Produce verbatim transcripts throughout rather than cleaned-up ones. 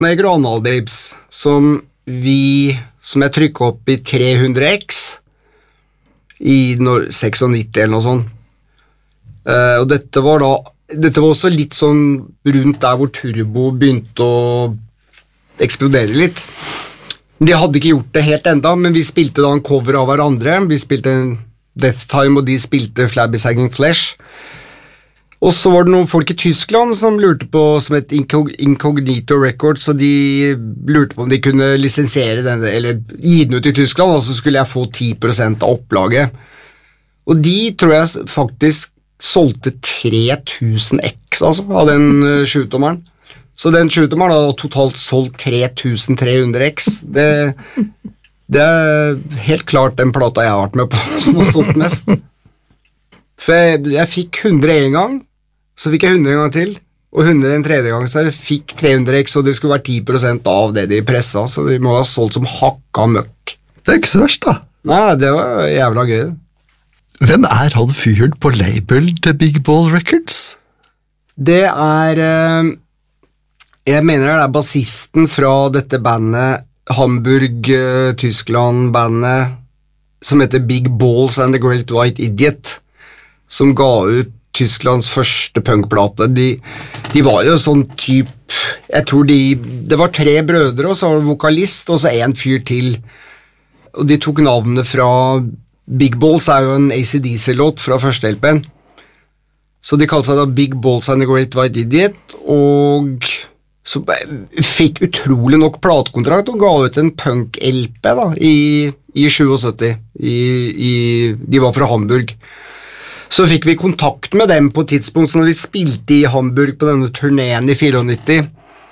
Neger og Anal Babes, som vi, som jeg trykket opp i tre hundre X i nittioseks eller noe sånt. Uh, og dette var da, dette var også litt sånn rundt der hvor Turbo begynte å eksplodere litt. De hadde ikke gjort det helt enda, men vi spilte da en cover av hverandre. Vi spilte Death Time, og de spilte Flabby Sagging Flesh. Og så var det noen folk i Tyskland som lurte på, som et Incognito Records, så de lurte på om de kunne lisensiere den, eller gi den ut i Tyskland, og så skulle jeg få ti prosent av opplaget. Og de tror jeg faktisk solgte tre tusen X, altså, av den sjutommeren. Så den sjutommeren har totalt solgt tre tusen tre hundre X. Det, det er helt klart den plata jeg har vært med på som har solgt mest. For jeg, jeg fikk hundre en gang, så fikk jeg hundre en gang til, og hundre en tredje gang, så jeg fikk tre hundre X, og det skulle være ti prosent av det de presset, så de må ha solgt som hakka møkk. Det er ikke så verst da. Nei, det var jævla gøy. Hvem er han fyren på label til Big Ball Records? Det er, jeg mener det er bassisten fra dette bandet, Hamburg, Tyskland-bandet, som heter Big Balls and the Great White Idiot, som ga ut Tysklands første punkplate. De, de var jo sånn typ, jeg tror de, det var tre brødre, og så var det vokalist, og så en fyr til. Og de tok navnet fra, Big Balls er jo en A C D C-låt fra første L P-en. Så de kalte seg da Big Balls and the Great White Idiot, og så fikk utrolig nok platekontrakt, og ga ut en punk-L P da, i, i syttisju. I, i, de var fra Hamburg. Så fikk vi kontakt med dem på et tidspunkt, så når vi spilte i Hamburg på denne turneen i nittiofire,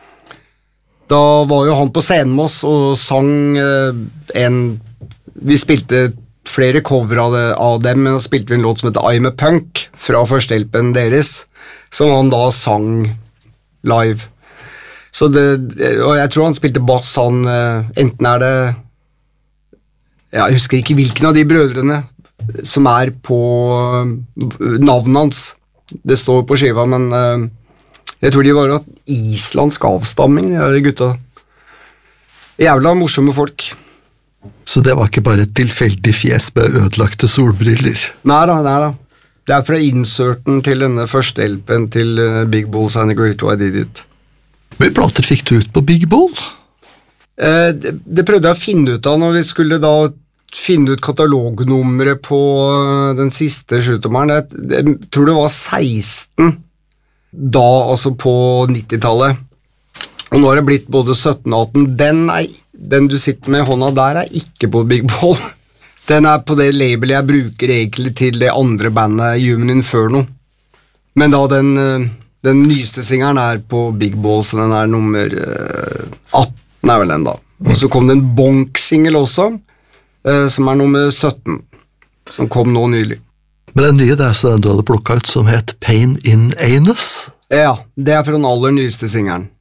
da var jo han på scenen med oss og sang eh, en, vi spilte flere cover av, det, av dem, men da spilte vi en låt som heter I'm a Punk, fra første L P-en deres, som han da sang live. Så det, og jeg tror han spilte bass, han, eh, enten er det, jeg husker ikke hvilken av de brødrene, som er på navnet hans. Det står på skiva, men uh, jeg tror de var av islandsk avstamming, de der gutta. Jævla morsomme folk. Så det var ikke bare et tilfeldig fjes med ødelagte solbriller? Neida, neida. Det er fra inserten til denne første L P-en til uh, Big Balls and the Great White Idiot. Hvilke plater fikk du ut på Big Ball? Uh, det, det prøvde jeg å finne ut av når vi skulle da finne ut katalognummeret på den siste sjutommeren. Jeg, jeg tror det var seksten da, altså på nittitallet. Og nå har det blitt både sytten og atten. Den, er, den du sitter med i hånda der er ikke på Big Ball. Den er på det labelet jeg bruker egentlig til det andre bandet, Human Inferno. Men da den, den nyeste singeren er på Big Ball, så den er nummer atten er vel den da. Og så kom det en bonk-single også, som er nummer sytten, som kom nå nylig. Men den nye, det er så den du hadde plukket ut som het Pain in Anus? Ja, det er fra den aller nyeste singeren.